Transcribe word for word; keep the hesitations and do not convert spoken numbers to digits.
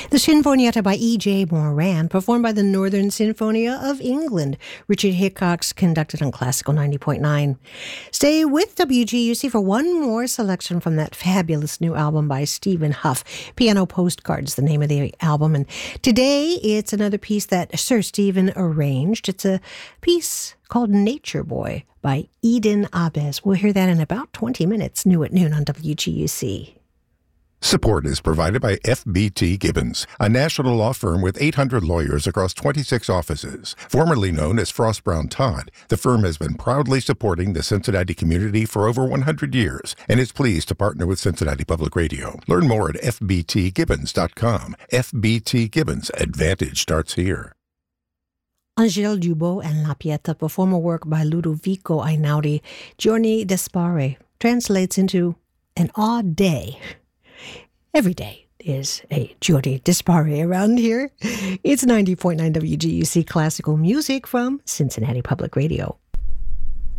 The Sinfonietta by E J. Moran, performed by the Northern Sinfonia of England. Richard Hickox conducted on Classical ninety point nine. Stay with W G U C for one more selection from that fabulous new album by Stephen Huff. Piano Postcards, the name of the album. And today it's another piece that Sir Stephen arranged. It's a piece called Nature Boy by Eden Abes. We'll hear that in about twenty minutes, new at noon on W G U C. Support is provided by F B T Gibbons, a national law firm with eight hundred lawyers across twenty-six offices. Formerly known as Frost Brown Todd, the firm has been proudly supporting the Cincinnati community for over one hundred years and is pleased to partner with Cincinnati Public Radio. Learn more at f b t gibbons dot com. F B T Gibbons, advantage starts here. Angèle Dubot and La Pieta perform a work by Ludovico Einaudi. Giorni d'Espare translates into an odd day. Every day is a Giorni d'Espare around here. It's ninety point nine W G U C Classical Music from Cincinnati Public Radio.